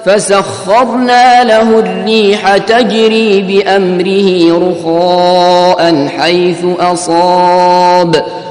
فسخرنا له الريح تجري بأمره رخاء حيث أصاب